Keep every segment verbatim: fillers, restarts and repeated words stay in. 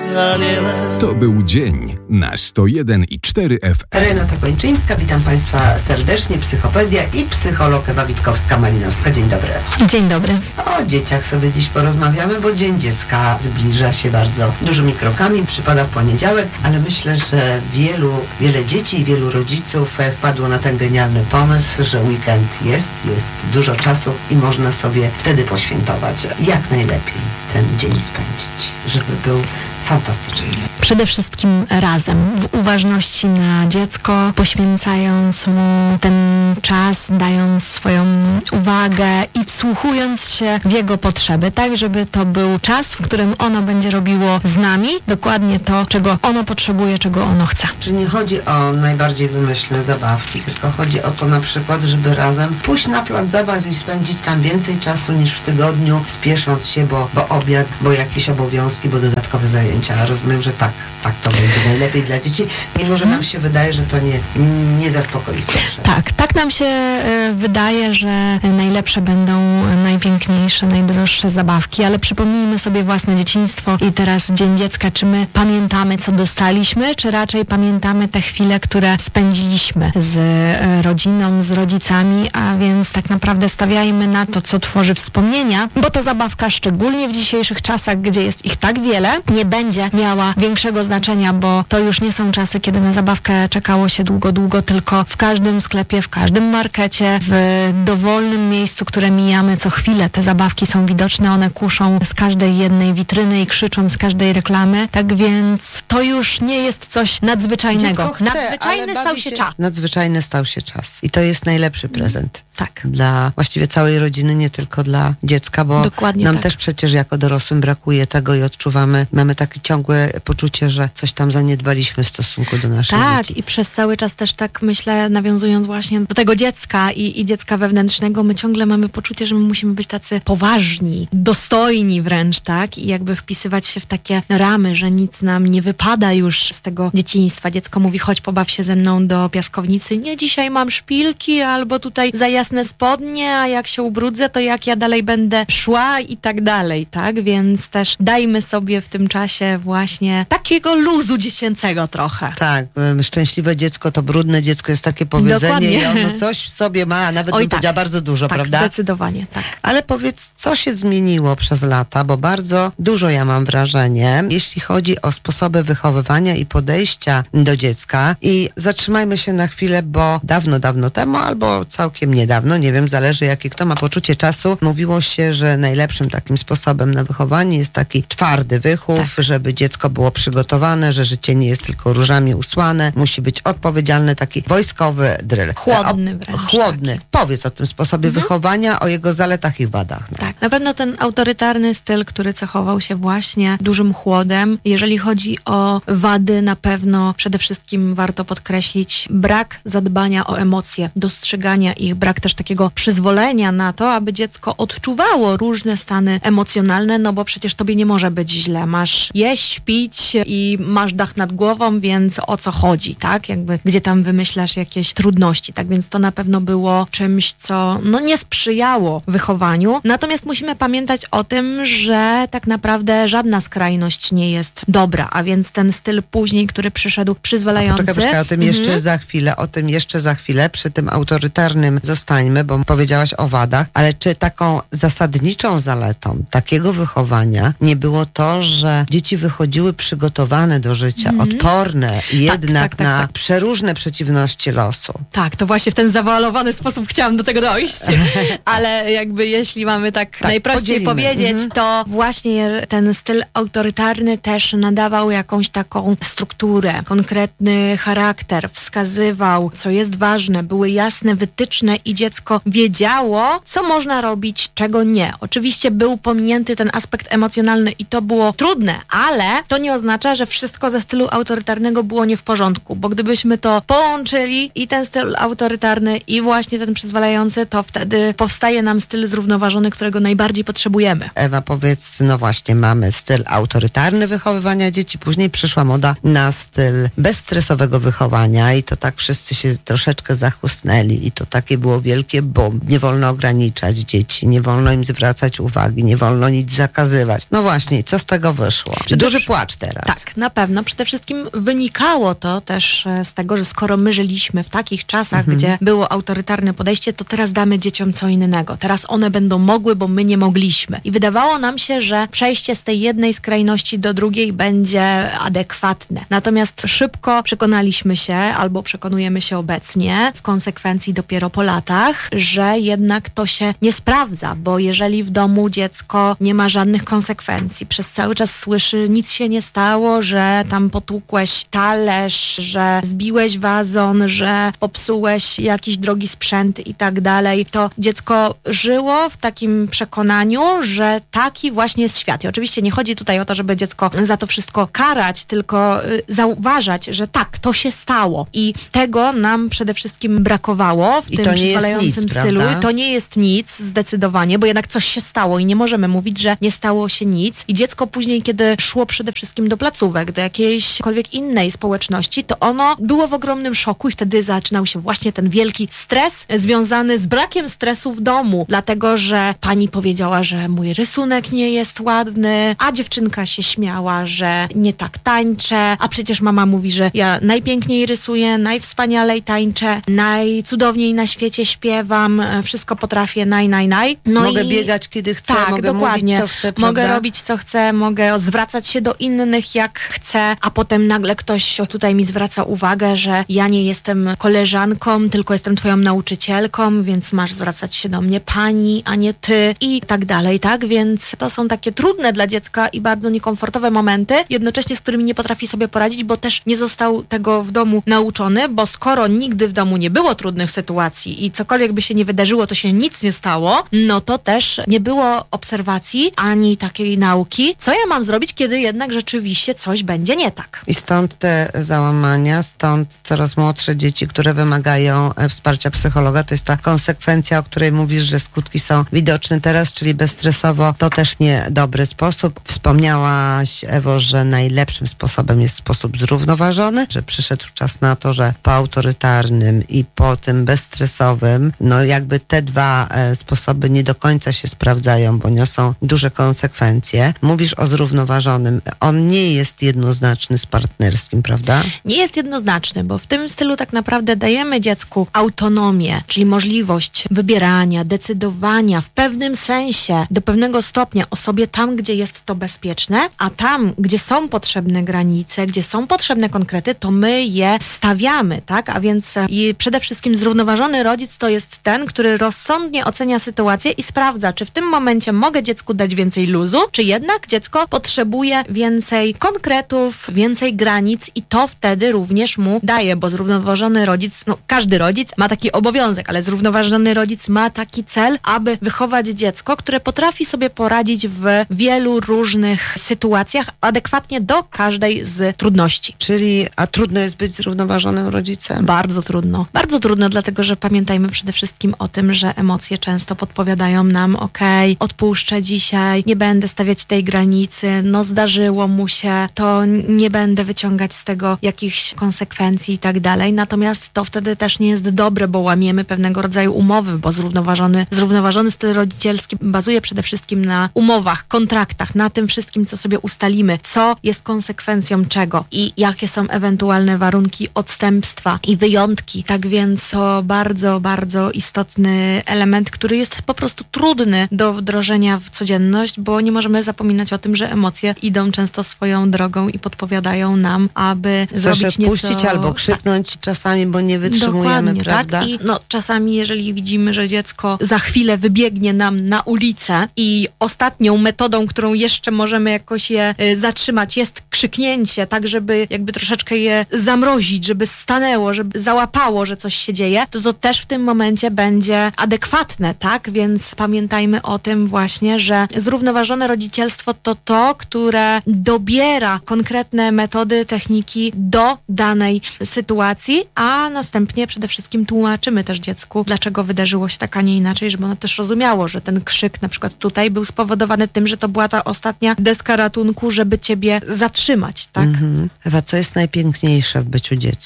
To był dzień na sto jeden i cztery F M. Renata Kończyńska, witam Państwa serdecznie, psychopedia i psycholog Ewa Witkowska-Malinowska. Dzień dobry. Dzień dobry. O dzieciach sobie dziś porozmawiamy, bo Dzień Dziecka zbliża się bardzo dużymi krokami, przypada w poniedziałek, ale myślę, że wielu, wiele dzieci i wielu rodziców wpadło na ten genialny pomysł, że weekend jest, jest dużo czasu i można sobie wtedy poświętować. Jak najlepiej ten dzień spędzić, żeby był fantastyczny. Przede wszystkim razem, w uważności na dziecko, poświęcając mu ten czas, dając swoją uwagę i wsłuchując się w jego potrzeby, tak żeby to był czas, w którym ono będzie robiło z nami dokładnie to, czego ono potrzebuje, czego ono chce. Czy nie chodzi o najbardziej wymyślne zabawki, tylko chodzi o to na przykład, żeby razem pójść na plac zabaw i spędzić tam więcej czasu niż w tygodniu, spiesząc się, bo, bo obiad, bo jakieś obowiązki, bo dodatkowe zajęcia. Rozumiem, że tak, tak to będzie najlepiej dla dzieci, mimo że nam się wydaje, że to nie, nie zaspokoi potrzeb. Tak, tak nam się y, wydaje, że najlepsze będą najpiękniejsze, najdroższe zabawki, ale przypomnijmy sobie własne dzieciństwo i teraz Dzień Dziecka, czy my pamiętamy, co dostaliśmy, czy raczej pamiętamy te chwile, które spędziliśmy z y, rodziną, z rodzicami, a więc tak naprawdę stawiajmy na to, co tworzy wspomnienia, bo ta zabawka, szczególnie w dzisiejszych czasach, gdzie jest ich tak wiele, nie będzie miała większego znaczenia, bo to już nie są czasy, kiedy na zabawkę czekało się długo, długo, tylko w każdym sklepie, w każdym markecie, w dowolnym miejscu, które mijamy co chwilę. Te zabawki są widoczne, one kuszą z każdej jednej witryny i krzyczą z każdej reklamy, tak więc to już nie jest coś nadzwyczajnego. Chce, Nadzwyczajny stał się, się czas. Nadzwyczajny stał się czas i to jest najlepszy prezent. Tak. Dla właściwie całej rodziny, nie tylko dla dziecka, bo Dokładnie nam tak. też przecież jako dorosłym brakuje tego i odczuwamy, mamy takie ciągłe poczucie, że coś tam zaniedbaliśmy w stosunku do naszych tak, dzieci. i przez cały czas też tak myślę, nawiązując właśnie do tego dziecka i, i dziecka wewnętrznego, my ciągle mamy poczucie, że my musimy być tacy poważni, dostojni wręcz, tak? I jakby wpisywać się w takie ramy, że nic nam nie wypada już z tego dzieciństwa. Dziecko mówi, chodź pobaw się ze mną do piaskownicy. Nie, dzisiaj mam szpilki, albo tutaj za jasne spodnie, a jak się ubrudzę, to jak ja dalej będę szła i tak dalej, tak? Więc też dajmy sobie w tym czasie właśnie takiego luzu dziecięcego trochę. Tak, um, szczęśliwe dziecko to brudne dziecko, jest takie powiedzenie. Dokładnie. I ono coś w sobie ma, a nawet Oj, bym tak. powiedziała bardzo dużo, tak, prawda? Zdecydowanie, tak. Ale powiedz, co się zmieniło przez lata, bo bardzo dużo ja mam wrażenie, jeśli chodzi o sposoby wychowywania i podejścia do dziecka. I zatrzymajmy się na chwilę, bo dawno, dawno temu, albo całkiem niedawno, nie wiem, zależy jakie kto ma poczucie czasu, mówiło się, że najlepszym takim sposobem na wychowanie jest taki twardy wychów, tak. żeby dziecko było przygotowane, że życie nie jest tylko różami usłane, musi być odpowiedzialny, taki wojskowy dryl. Chłodny wręcz. Chłodny. Taki. Powiedz o tym sposobie mhm. wychowania, o jego zaletach i wadach. No. Tak, na pewno ten autorytarny styl, który cechował się właśnie dużym chłodem. Jeżeli chodzi o wady, na pewno przede wszystkim warto podkreślić brak zadbania o emocje, dostrzegania ich, brak też takiego przyzwolenia na to, aby dziecko odczuwało różne stany emocjonalne, no bo przecież tobie nie może być źle. Masz jeść, pić i masz dach nad głową, więc o co chodzi, tak? Jakby gdzie tam wymyślasz jakieś trudności, tak? Więc to na pewno było czymś, co no nie sprzyjało wychowaniu. Natomiast musimy pamiętać o tym, że tak naprawdę żadna skrajność nie jest dobra, a więc ten styl później, który przyszedł przyzwalający. Poczekaj, poczekaj, o tym mhm. jeszcze za chwilę, o tym jeszcze za chwilę. Przy tym autorytarnym zostańmy, bo powiedziałaś o wadach, ale czy taką zasadniczą zaletą takiego wychowania nie było to, że dzieci wychodziły przygotowane do życia, mm. odporne jednak tak, tak, na tak, tak. przeróżne przeciwności losu? Tak, to właśnie w ten zawalowany sposób chciałam do tego dojść, ale jakby jeśli mamy tak, tak najprościej podzielimy. powiedzieć, mm-hmm. to właśnie ten styl autorytarny też nadawał jakąś taką strukturę, konkretny charakter, wskazywał, co jest ważne, były jasne wytyczne i dziecko wiedziało, co można robić, czego nie. Oczywiście był pominięty ten aspekt emocjonalny i to było trudne, ale to nie oznacza, że wszystko ze stylu autorytarnego było nie w porządku, bo gdybyśmy to połączyli i ten styl autorytarny i właśnie ten przyzwalający, to wtedy powstaje nam styl zrównoważony, którego najbardziej potrzebujemy. Ewa, powiedz, no właśnie, mamy styl autorytarny wychowywania dzieci, później przyszła moda na styl bezstresowego wychowania i to tak wszyscy się troszeczkę zachłysnęli i to takie było wielkie bum. Nie wolno ograniczać dzieci, nie wolno im zwracać uwagi, nie wolno nic zakazywać. No właśnie, co z tego wyszło? Duży płacz teraz. Tak, na pewno. Przede wszystkim wynikało to też z tego, że skoro my żyliśmy w takich czasach, mhm. gdzie było autorytarne podejście, to teraz damy dzieciom co innego. Teraz one będą mogły, bo my nie mogliśmy. I wydawało nam się, że przejście z tej jednej skrajności do drugiej będzie adekwatne. Natomiast szybko przekonaliśmy się, albo przekonujemy się obecnie, w konsekwencji dopiero po latach, że jednak to się nie sprawdza, bo jeżeli w domu dziecko nie ma żadnych konsekwencji, przez cały czas słyszy, nic się nie stało, że tam potłukłeś talerz, że zbiłeś wazon, że popsułeś jakiś drogi sprzęt i tak dalej, to dziecko żyło w takim przekonaniu, że taki właśnie jest świat. I oczywiście nie chodzi tutaj o to, żeby dziecko za to wszystko karać, tylko y, zauważać, że tak, to się stało. I tego nam przede wszystkim brakowało w I tym to nie przyzwalającym jest nic, stylu. prawda? To nie jest nic zdecydowanie, bo jednak coś się stało i nie możemy mówić, że nie stało się nic. I dziecko później, kiedy szło przede wszystkim do placówek, do jakiejśkolwiek innej społeczności, to ono było w ogromnym szoku i wtedy zaczynał się właśnie ten wielki stres związany z brakiem stresu w domu, dlatego, że pani powiedziała, że mój rysunek nie jest ładny, a dziewczynka się śmiała, że nie tak tańczę, a przecież mama mówi, że ja najpiękniej rysuję, najwspanialej tańczę, najcudowniej na świecie śpiewam, wszystko potrafię, naj, naj, naj. No mogę i... biegać kiedy chcę, tak, mogę dokładnie. mówić co chcę, prawda? Mogę robić co chcę, mogę zwracać się do innych jak chcę, a potem nagle ktoś tutaj mi zwraca uwagę, że ja nie jestem koleżanką, tylko jestem twoją nauczycielką, więc masz zwracać się do mnie pani, a nie ty i tak dalej, tak? Więc to są takie trudne dla dziecka i bardzo niekomfortowe momenty, jednocześnie z którymi nie potrafi sobie poradzić, bo też nie został tego w domu nauczony, bo skoro nigdy w domu nie było trudnych sytuacji i cokolwiek by się nie wydarzyło, to się nic nie stało, no to też nie było obserwacji ani takiej nauki, co ja mam zrobić, kiedy jednak rzeczywiście coś będzie nie tak. I stąd te załamania, stąd coraz młodsze dzieci, które wymagają e, wsparcia psychologa, to jest ta konsekwencja, o której mówisz, że skutki są widoczne teraz, czyli bezstresowo, to też nie dobry sposób. Wspomniałaś, Ewo, że najlepszym sposobem jest sposób zrównoważony, że przyszedł czas na to, że po autorytarnym i po tym bezstresowym, no jakby te dwa e, sposoby nie do końca się sprawdzają, bo niosą duże konsekwencje. Mówisz o zrównoważonym. On nie jest jednoznaczny z partnerskim, prawda? Nie jest jednoznaczny, bo w tym stylu tak naprawdę dajemy dziecku autonomię, czyli możliwość wybierania, decydowania w pewnym sensie, do pewnego stopnia o sobie tam, gdzie jest to bezpieczne, a tam, gdzie są potrzebne granice, gdzie są potrzebne konkrety, to my je stawiamy, tak? A więc i przede wszystkim zrównoważony rodzic to jest ten, który rozsądnie ocenia sytuację i sprawdza, czy w tym momencie mogę dziecku dać więcej luzu, czy jednak dziecko potrzebuje więcej konkretów, więcej granic i to wtedy również mu daje, bo zrównoważony rodzic, no każdy rodzic ma taki obowiązek, ale zrównoważony rodzic ma taki cel, aby wychować dziecko, które potrafi sobie poradzić w wielu różnych sytuacjach adekwatnie do każdej z trudności. Czyli, a trudno jest być zrównoważonym rodzicem? Bardzo trudno. Bardzo trudno, dlatego że pamiętajmy przede wszystkim o tym, że emocje często podpowiadają nam, okej, okay, odpuszczę dzisiaj, nie będę stawiać tej granicy, no zdarzyło mu się, to nie będę wyciągać z tego jakichś konsekwencji i tak dalej. Natomiast to wtedy też nie jest dobre, bo łamiemy pewnego rodzaju umowy, bo zrównoważony, zrównoważony styl rodzicielski bazuje przede wszystkim na umowach, kontraktach, na tym wszystkim, co sobie ustalimy, co jest konsekwencją czego i jakie są ewentualne warunki odstępstwa i wyjątki. Tak więc to bardzo, bardzo istotny element, który jest po prostu trudny do wdrożenia w codzienność, bo nie możemy zapominać o tym, że emocje idą często swoją drogą i podpowiadają nam, aby Chce zrobić się nieco... puścić albo krzyknąć tak. czasami, bo nie wytrzymujemy, Dokładnie, prawda? Tak? I no, czasami, jeżeli widzimy, że dziecko za chwilę wybiegnie nam na ulicę i ostatnią metodą, którą jeszcze możemy jakoś je y, zatrzymać, jest krzyknięcie, tak żeby jakby troszeczkę je zamrozić, żeby stanęło, żeby załapało, że coś się dzieje, to to też w tym momencie będzie adekwatne, tak? Więc pamiętajmy o tym właśnie, że zrównoważone rodzicielstwo to to, które dobiera konkretne metody, techniki do danej sytuacji, a następnie przede wszystkim tłumaczymy też dziecku, dlaczego wydarzyło się tak, a nie inaczej, żeby ono też rozumiało, że ten krzyk na przykład tutaj był spowodowany tym, że to była ta ostatnia deska ratunku, żeby ciebie zatrzymać, tak? Mhm. Ewa, co jest najpiękniejsze w byciu dzieckiem?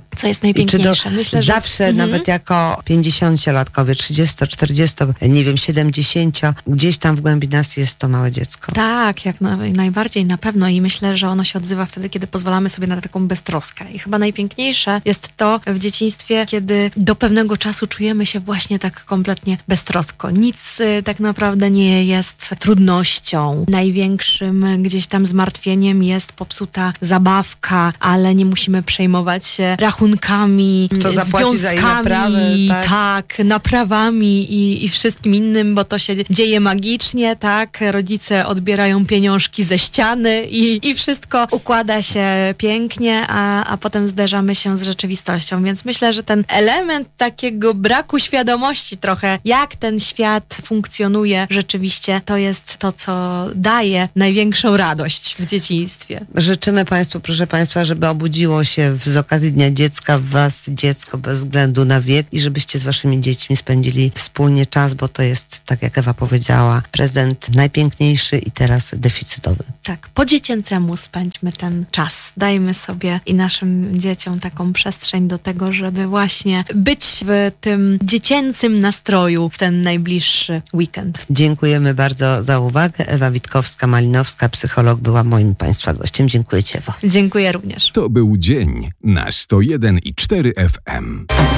Co jest I czy najpiękniejsze? do, Myślę, że zawsze, mhm. nawet jako pięćdziesięciolatkowie, trzydziesto, czterdziesto, nie wiem, siedemdziesięcio, gdzieś tam w głębi nas jest to małe dziecko. Tak, jak na, najbardziej na pewno i myślę, że ono się odzywa wtedy, kiedy pozwalamy sobie na taką beztroskę. I chyba najpiękniejsze jest to w dzieciństwie, kiedy do pewnego czasu czujemy się właśnie tak kompletnie beztrosko. Nic y, tak naprawdę nie jest trudnością. Największym gdzieś tam zmartwieniem jest popsuta zabawka, ale nie musimy przejmować się rachunkami, Kto zapłaci za jej związkami, naprawy, tak? tak, naprawami i, i wszystkim innym, bo to się dzieje magicznie, tak? Rodzice odbierają pieniążki ze ściany i, i wszystko układa się pięknie, a, a potem zderzamy się z rzeczywistością. Więc myślę, że ten element takiego braku świadomości trochę, jak ten świat funkcjonuje rzeczywiście, to jest to, co daje największą radość w dzieciństwie. Życzymy Państwu, proszę Państwa, żeby obudziło się w, z okazji Dnia Dziecka w Was dziecko bez względu na wiek i żebyście z Waszymi dziećmi spędzili wspólnie czas, bo to jest, tak jak Ewa powiedziała, prezent najpiękniejszy i teraz deficytowy. Tak, po dziecięcemu spędźmy ten czas. Dajmy sobie i naszym dzieciom taką przestrzeń do tego, żeby właśnie być w tym dziecięcym nastroju w ten najbliższy weekend. Dziękujemy bardzo za uwagę. Ewa Witkowska-Malinowska, psycholog, była moim Państwa gościem. Dziękuję Ci, Ewo. Dziękuję również. To był dzień na sto jeden i cztery F M.